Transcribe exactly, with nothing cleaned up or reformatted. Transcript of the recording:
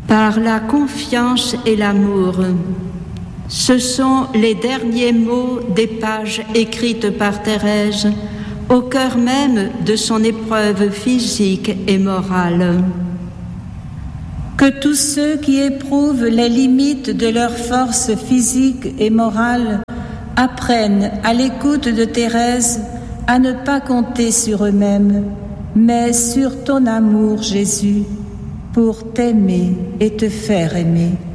Par la confiance et l'amour, ce sont les derniers mots des pages écrites par Thérèse au cœur même de son épreuve physique et morale. Que tous ceux qui éprouvent les limites de leur force physique et morale apprennent, à l'écoute de Thérèse, à ne pas compter sur eux-mêmes, mais sur ton amour, Jésus, pour t'aimer et te faire aimer.